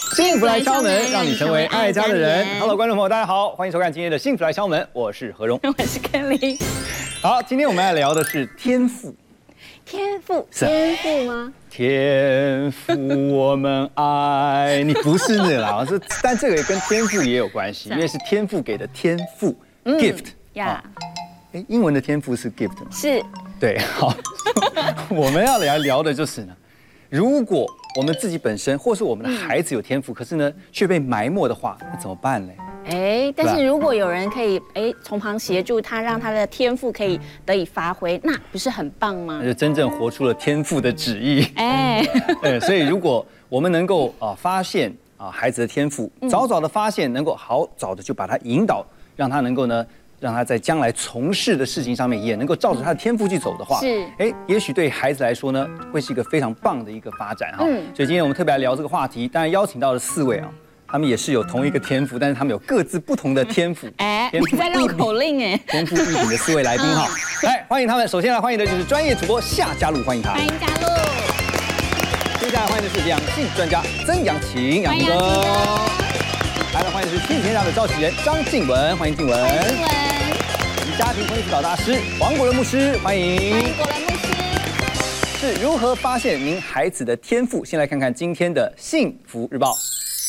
幸福来敲门，让你成为爱家的人。Hello， 观众朋友，大家好，欢迎收看今天的幸福来敲门，我是何荣， 我是 Kelly。 好，今天我们要聊的是天赋。 天赋吗？ 天赋，我们爱你，不是那啦，但这个也跟天赋也有关系，因为是天赋给的天赋 ，gift 呀。 英文的天赋是 gift 吗？ 是。 对，好，我们要来聊的就是呢，如果我们自己本身或是我们的孩子有天赋，可是呢却被埋没的话，那怎么办呢？ 但是如果有人可以从旁协助他，让他的天赋可以得以发挥，那不是很棒吗？ 那就真正活出了天赋的旨意。对，所以如果我们能够发现孩子的天赋，早早的发现，能够好早的就把他引导，让他能够呢。让他在将来从事的事情上面也能够照着他的天赋去走的话，也许对孩子来说呢，会是一个非常棒的一个发展哈。所以今天我们特别来聊这个话题，当然邀请到了4位他们也是有同一个天赋，但是他们有各自不同的天赋。 你在绕口令天赋异禀的4位来宾哈，来欢迎他们。首先来欢迎的就是专业主播夏嘉璐，欢迎他。 欢迎嘉璐。 接下来欢迎的是两性专家曾阳晴，阳晴哥。来欢迎的是亲子天下的召集人张静雯，欢迎静雯。以及家庭婚姻辅导大师黄国伦牧师，欢迎。 欢迎国伦牧师。 是如何发现您孩子的天赋？先来看看今天的幸福日报。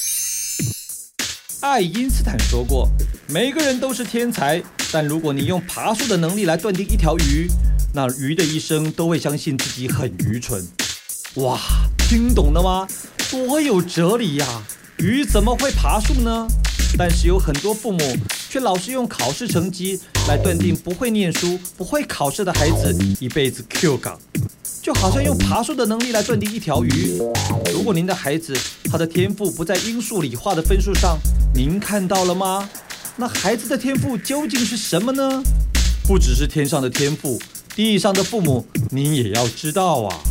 爱因斯坦说过，每个人都是天才，但如果你用爬树的能力来断定一条鱼，那鱼的一生都会相信自己很愚蠢。哇，听懂了吗？多有哲理呀！鱼怎么会爬树呢？但是有很多父母却老是用考试成绩来断定不会念书、不会考试的孩子一辈子 Q 岗，就好像用爬树的能力来断定一条鱼。如果您的孩子他的天赋不在英数理化的分数上，您看到了吗？那孩子的天赋究竟是什么呢？不只是天上的天赋，地上的父母您也要知道啊。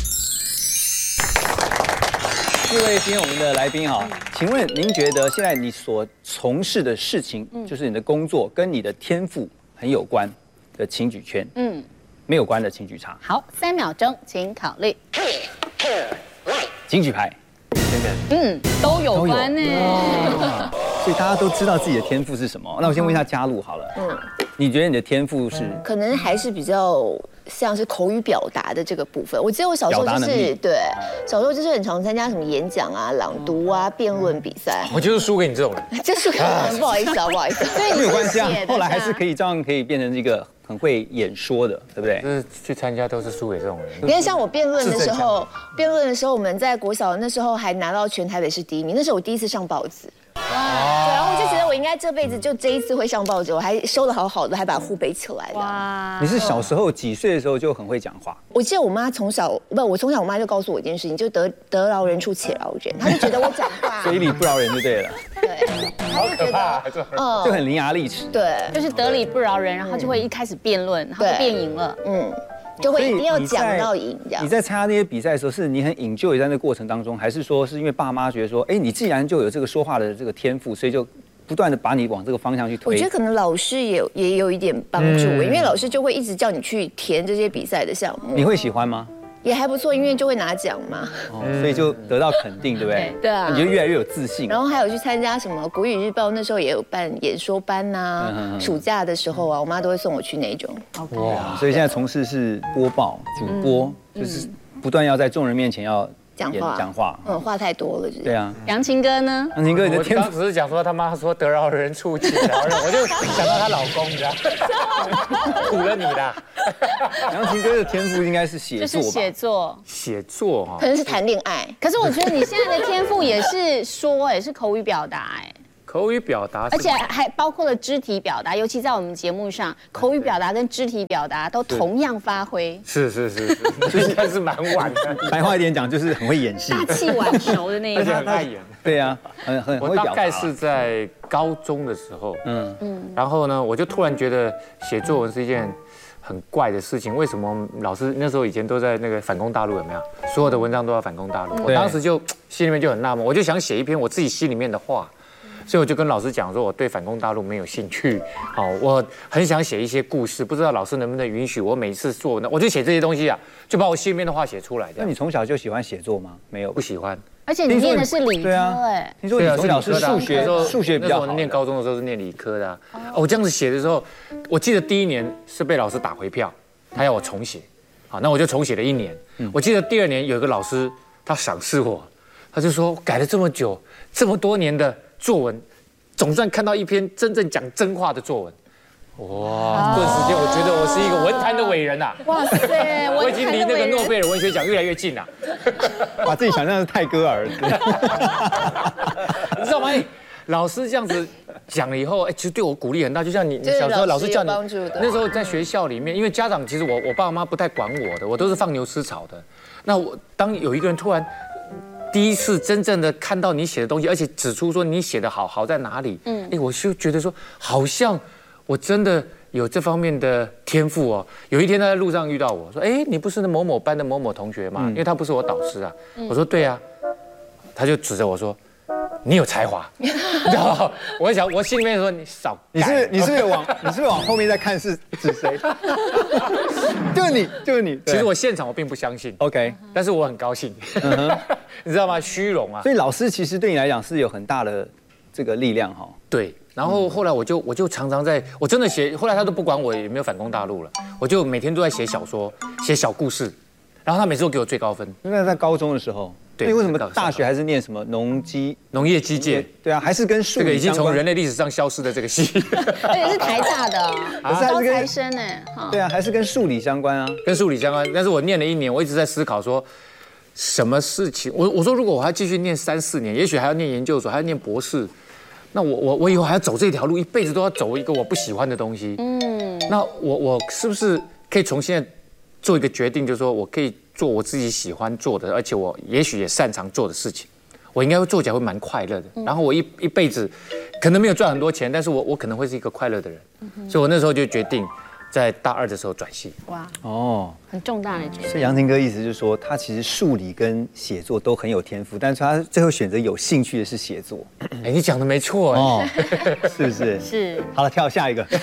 4位今天我们的来宾请问您觉得现在你所从事的事情，就是你的工作跟你的天赋很有关的，请举圈。没有关的请举叉。 好，3秒钟，请考虑。 请举牌。 都有关呢。 所以大家都知道自己的天赋是什么。那我先问一下嘉璐好了。你觉得你的天赋是？ 可能还是比较像是口语表达的这个部分。我记得我小时候就是小时候就是很常参加什么演讲啊、朗读啊、辩论比赛。 我就是输给你这种人， 就是不好意思啊，不好意思。 所以没有关系啊，后来还是可以这样，可以变成一个很会演说的，对不对？ 就是去参加都是输给这种人。 你看，像我辩论的时候，我们在国小那时候还拿到全台北市第1名，那是我第一次上报纸。对，然后我就觉得我应该这辈子就这一次会上报纸，我还收得好好的，还把护背起来的。 哇！ 你是小时候几岁的时候就很会讲话？ 我记得我妈从小我妈就告诉我一件事情，就得饶人处且饶人，她就觉得我讲话嘴里不饶人就对了。 对， 好可怕， 就很伶牙俐齿。 对， 就是得理不饶人，然后就会一开始辩论，然后就辩赢了。 就会一定要讲到赢这样。 你在参加那些比赛的时候，是你很enjoy在那个过程当中，还是说是因为爸妈觉得说，你既然就有这个说话的这个天赋，所以就不断的把你往这个方向去推？ 我觉得可能老师也有一点帮助，因为老师就会一直叫你去填这些比赛的项目。 你会喜欢吗？ 也还不错，因为就会拿奖嘛， 所以就得到肯定，对不对？ 对啊， 你就越来越有自信。 然后还有去参加什么国语日报，那时候也有办演说班呐，暑假的时候啊，我妈都会送我去那种。 哇，所以现在从事是播报主播，就是不断要在众人面前要讲话， 话太多了， 对啊。 杨晴哥呢？ 杨晴哥，你的天赋， 我刚只是讲说他妈说得饶人处且饶人，我就想到她老公，你知道，苦了你啦。 杨晴哥的天赋应该是写作吧？ 写作可能是谈恋爱。 可是我觉得你现在的天赋也是是口语表达口语表达， 而且还包括了肢体表达，尤其在我们节目上，口语表达跟肢体表达都同样发挥。 是，应该是蛮晚的。 白话一点讲，就是很会演戏， 大器晚熟的那一种。 而且很爱演。 对啊，很会表达。 我大概是在高中的时候，然后呢，我就突然觉得写作文是一件很怪的事情。为什么老师那时候以前都在那个反攻大陆，有没有？所有的文章都要反攻大陆。我当时就心里面就很纳闷，我就想写一篇我自己心里面的话。所以我就跟老师讲说，我对反攻大陆没有兴趣，我很想写一些故事，不知道老师能不能允许我每次做呢？我就写这些东西啊，就把我心里面的话写出来。 那你从小就喜欢写作吗？没有， 不喜欢。 而且你念的是理科哎， 听说你从小是数学比较好。 那时候念高中的时候是念理科的。我这样子写的时候，我记得第1年是被老师打回票，他要我重写。好，那我就重写了1年。我记得第2年有一个老师他赏识我，他就说改了这么久，这么多年的作文，总算看到一篇真正讲真话的作文。哇！顿时间，我觉得我是一个文坛的伟人呐！ 哇塞， 我已经离那个诺贝尔文学奖越来越近了。 把自己想象是泰戈尔， 你知道吗？老师这样子讲了以后，其实对我鼓励很大。就像你小时候老师叫你，那时候在学校里面，因为家长其实我爸妈不太管我的，我都是放牛吃草的。那我当有一个人突然第一次真正的看到你写的东西，而且指出说你写的好在哪里，我就觉得说好像。我真的有这方面的天赋哦。有一天他在路上遇到我说：“哎，你不是那某某班的某某同学吗？”因为他不是我导师啊。我说：“对啊。”他就指着我说：“你有才华。”然后我想，我心里面说：“你少。”你是不是往后面在看是指谁？就是你。其实我现场我并不相信 ，OK， 但是我很高兴。你知道吗？虚荣啊。 所以老师其实对你来讲是有很大的这个力量哈。 对。然后后来我就常常我真的写，后来他都不管我有没有反攻大陆了，我就每天都在写小说，写小故事，然后他每次都给我最高分。 那在高中的时候，对，为什么大学还是念什么农业机械？ 对啊，还是跟数理这个已经从人类历史上消失的这个系， 而且是台大的高材生哎。 对啊，还是跟数理相关啊， 跟数理相关。但是我念了1年，我一直在思考说，什么事情？我说如果我还继续念3、4年，也许还要念研究所，还要念博士。那我以后还要走这条路，一辈子都要走一个我不喜欢的东西。那我是不是可以从现在做一个决定，就是说我可以做我自己喜欢做的，而且我也许也擅长做的事情，我应该会做起来会蛮快乐的。然后我一辈子可能没有赚很多钱，但是我可能会是一个快乐的人。所以我那时候就决定在大2的时候转系。哇哦，很重大的决定。 所以杨廷哥意思就是说，他其实数理跟写作都很有天赋，但是他最后选择有兴趣的是写作。 哎，你讲的没错哦， 是不是？ 是。 好了，跳下一个。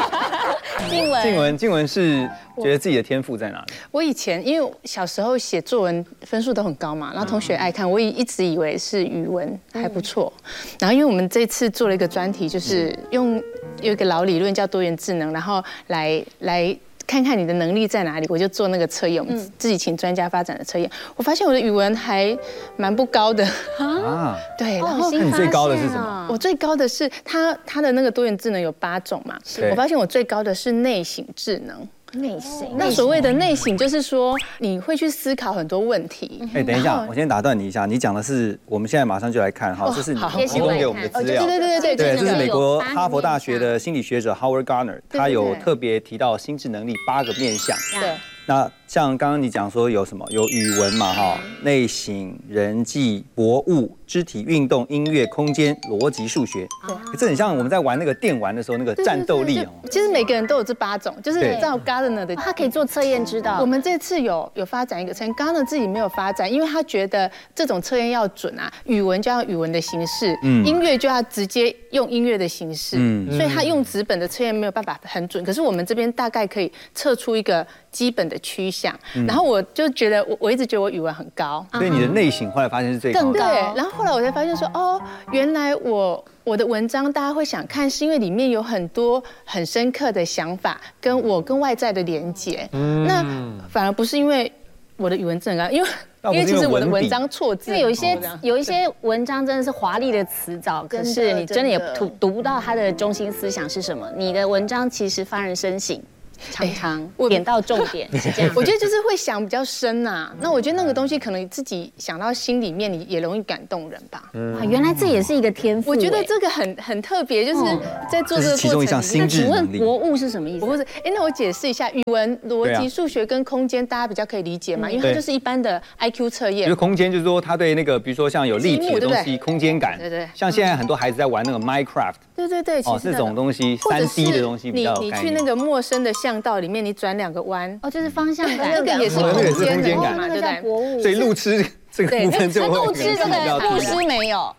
静文是觉得自己的天赋在哪里？ 我以前因为小时候写作文分数都很高嘛，然后同学爱看，我一直以为是语文还不错。然后因为我们这次做了一个专题，就是有一个老理论叫多元智能，然后来看看你的能力在哪里，我就做那个测验，我们自己请专家发展的测验。我发现我的语文还蛮不高的啊。对，然后你最高的是什么？ 我最高的是他的那个多元智能有8种嘛，我发现我最高的是内省智能。 内省， 那所谓的内省就是说你会去思考很多问题。 哎，等一下，我先打断你一下，你讲的是我们现在马上就来看哈，这是你提供给我们的资料。 对， 这是美国哈佛大学的心理学者 Howard Gardner， 他有特别提到心智能力8个面向。对。那像刚刚你讲说有什么？有语文嘛哈，内省、人际、博物、肢体运动、音乐、空间、逻辑、数学。这很像我们在玩那个电玩的时候那个战斗力哦。 其实每个人都有这8种，就是照 Gardner 的， 他可以做测验知道。 我们这次有发展一个测验 ，Gardner 自己没有发展，因为他觉得这种测验要准啊，语文就要语文的形式，音乐就要直接用音乐的形式，所以他用纸本的测验没有办法很准。可是我们这边大概可以测出一个基本的趋向。然后我就觉得我一直觉得我语文很高， 所以你的内省后来发现是最高的。 对，然后后来我才发现说，哦，原来我的文章大家会想看，是因为里面有很多很深刻的想法，跟外在的连结。那反而不是因为我的语文真的高，因为其实我的文章错字， 因为有一些文章真的是华丽的词藻，可是你真的也读不到它的中心思想是什么。你的文章其实发人深省。常常点到重点是这样， 我觉得就是会想比较深呐。那我觉得那个东西可能自己想到心里面，你也容易感动人吧。 原来这也是一个天赋。 我觉得这个很特别，就是在做这个过程。 其中一项心智能力。 请问博物是什么意思？ 博物是，那我解释一下，语文、逻辑、数学跟空间，大家比较可以理解嘛，因为它就是一般的 IQ 测验。 就是空间，就是说他对那个，比如说像有立体的东西，空间感。 对。 像现在很多孩子在玩那个 Minecraft。 对， 哦，这种东西，3D 的东西比较有概念。 你去那个陌生的巷道里面，你转2个弯， 就是方向感， 那个也是空间感嘛，对不对？ 所以路痴这个部分就会路痴这个路痴没有，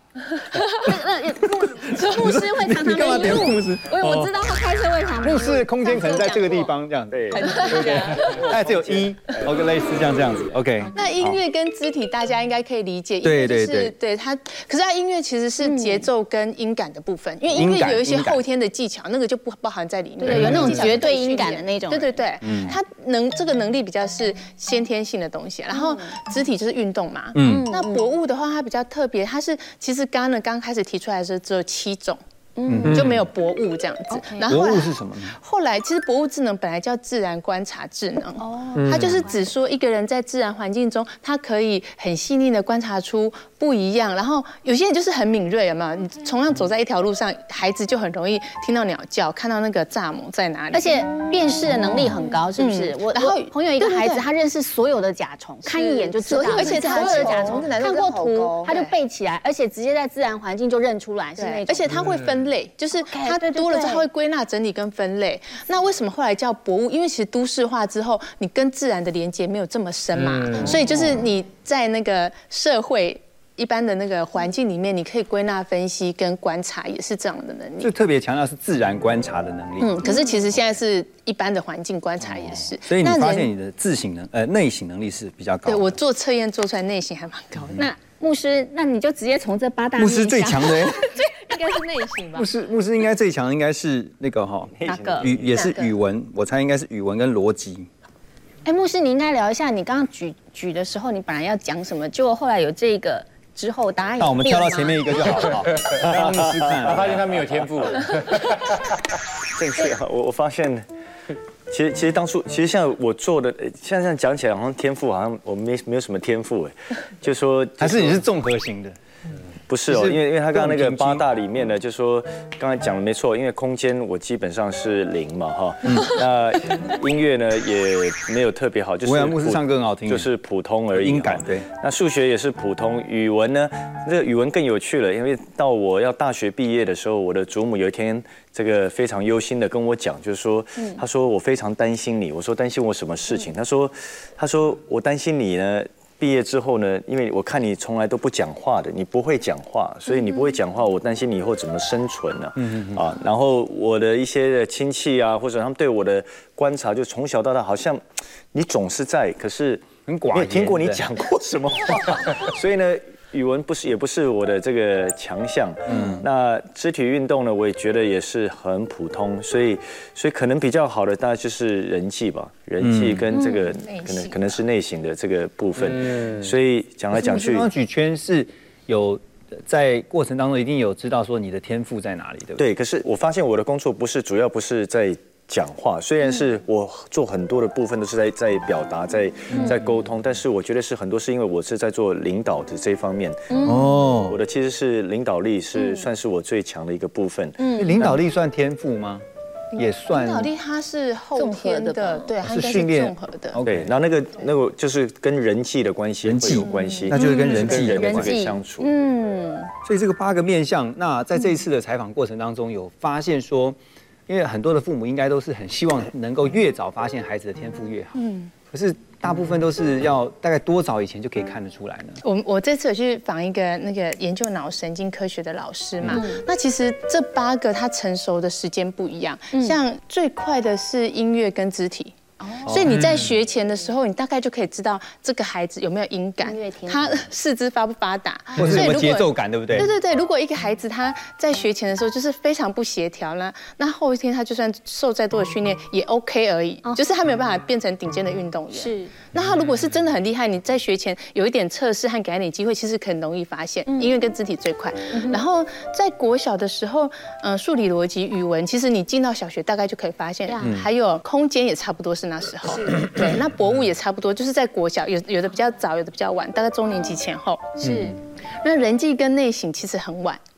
牧师会常常干嘛点牧师？ 我知道他开车会常牧师的空间可能在这个地方这样，对对，大概只有，OK， 类似这样子 ，OK。 那音乐跟肢体大家应该可以理解，对它，可是它音乐其实是节奏跟音感的部分，因为音乐有一些后天的技巧，那个就不包含在里面， 对，有那种绝对音感的那种， 对，它这个能力比较是先天性的东西，然后肢体就是运动嘛，那博物的话它比较特别，它是其实刚开始提出来的时候只有7种。就没有博物这样子。 然后博物是什么呢？ 后来其实博物智能本来叫自然观察智能，它就是指说一个人在自然环境中，他可以很细腻的观察出不一样。然后有些人就是很敏锐，有没有？你同样走在一条路上，孩子就很容易听到鸟叫，看到那个蚱蜢在哪里， 而且辨识的能力很高，是不是？然后朋友一个孩子，他认识所有的甲虫，看一眼就知道，而且所有的甲虫看过图，他就背起来，而且直接在自然环境就认出来是那种。 而且他会分类，就是他多了之后会归纳整理跟分类。那为什么后来叫博物？因为其实都市化之后，你跟自然的连接没有这么深嘛，所以就是你在那个社会一般的那个环境里面，你可以归纳分析跟观察，也是这样的能力。 就特别强调是自然观察的能力。 可是其实现在是一般的环境观察也是。 所以你发现你的内省能力是比较高的。 对，我做测验做出来内省还蛮高的。 那牧师，那你就直接从这8大面向。 牧师最强的， 应该是内省吧？ 牧师应该最强的应该是那个哪个？ 也是语文，我猜应该是语文跟逻辑。 牧师，你应该聊一下，你刚刚举的时候，你本来要讲什么，结果后来有这个之后，答案那我们跳到前面一个就好了。让牧师看， 他发现他没有天赋。 正确啊，我发现。其实当初，其实像我做的，现在这样讲起来，好像天赋好像我没有什么天赋哎，就说还是你是综合型的。 不是哦，因为他刚刚那个8大里面呢，就说刚才讲的没错，因为空间我基本上是0嘛哈，那音乐呢也没有特别好，就是牧师唱歌很好听， 就是普通而已， 音感对。 那数学也是普通，语文呢，这个语文更有趣了，因为到我要大学毕业的时候，我的祖母有一天这个非常忧心的跟我讲，就是说，他说我非常担心你，我说担心我什么事情？他说我担心你呢。毕业之后呢，因为我看你从来都不讲话的，你不会讲话，所以你不会讲话，我担心你以后怎么生存呢？啊，然后我的一些亲戚啊，或者他们对我的观察，就从小到大好像你总是在，可是没有听过你讲过什么话，所以呢。语文也不是我的这个强项，那肢体运动呢，我也觉得也是很普通，所以可能比较好的大概就是人际吧，人际跟这个可能是内省的这个部分，所以讲来讲去， 刚刚举圈是有在过程当中一定有知道说你的天赋在哪里，对不对？ 对，可是我发现我的工作主要不是在讲话，虽然是我做很多的部分都是在表达，在沟通，但是我觉得是很多是因为我是在做领导的这方面。我的其实是领导力是算是我最强的一个部分。 领导力算天赋吗？也算。 领导力它是后天的，对，它是训练综合的。 对，然后那个就是跟人际的关系有关系， 那就是跟人际相处。 所以这个8个面向，那在这一次的采访过程当中，有发现说。因为很多的父母应该都是很希望能够越早发现孩子的天赋越好，可是大部分都是要大概多早以前就可以看得出来呢？ 我这次有去访一个那个研究脑神经科学的老师嘛，那其实这8个他成熟的时间不一样，像最快的是音乐跟肢体。所以你在学前的时候，你大概就可以知道这个孩子有没有音感，他四肢发不发达， 或者有没有节奏感，对不对？ 对。如果一个孩子他在学前的时候就是非常不协调呢，那后一天他就算受再多的训练也 OK 而已，就是他没有办法变成顶尖的运动员。是。那他如果是真的很厉害，你在学前有一点测试和给他点机会，其实很容易发现。音乐跟肢体最快，然后在国小的时候，数理逻辑、语文，其实你进到小学大概就可以发现，还有空间也差不多是那时候。对，那博物也差不多，就是在国小，有的比较早，有的比较晚，大概中年级前后。是。那人际跟内省其实很晚。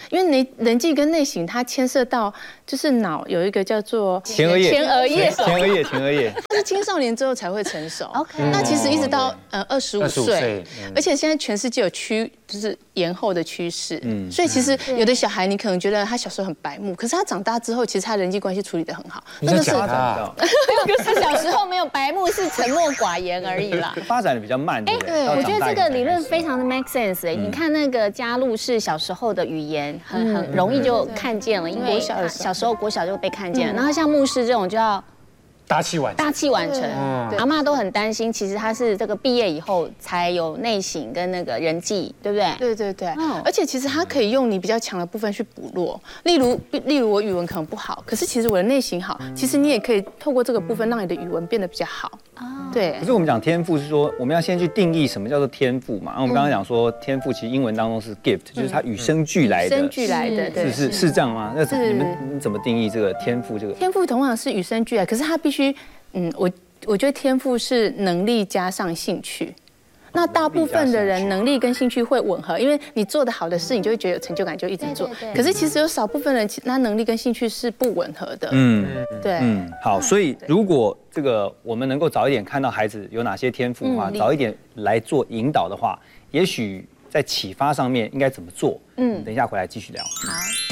因为人际跟内省它牵涉到就是脑有一个叫做前额叶， 它是青少年之后才会成熟。OK， 那其实一直到25岁，而且现在全世界有就是延后的趋势。所以其实有的小孩你可能觉得他小时候很白目，可是他长大之后其实他人际关系处理得很好。 那个是就是小时候没有白目，是沉默寡言而已啦。 发展的比较慢，对不对？ 我觉得这个理论非常的 make sense。你看那个嘉露是小时候的语言很容易就看见了，因为小时候国小就被看见了。然后像牧师这种就要大器晚成。阿嬷都很担心，其实他是这个毕业以后才有内省跟那个人际，对不对？ 对。而且其实他可以用你比较强的部分去补弱，例如我语文可能不好，可是其实我的内省好，其实你也可以透过这个部分让你的语文变得比较好。对。 可是我们讲天赋是说，我们要先去定义什么叫做天赋嘛。然后我们刚刚讲说，天赋其实英文当中是 gift， 就是它与生俱来的。 对。 是这样吗？那你怎么定义这个天赋？这个天赋同样是与生俱来，可是它必须，我觉得天赋是能力加上兴趣。那大部分的人能力跟兴趣会吻合，因为你做得好的事，你就会觉得有成就感，就一直做。可是其实有少部分人，他能力跟兴趣是不吻合的。对。 好，所以如果这个我们能够早一点看到孩子有哪些天赋的话，早一点来做引导的话，也许在启发上面应该怎么做？等一下回来继续聊。 好。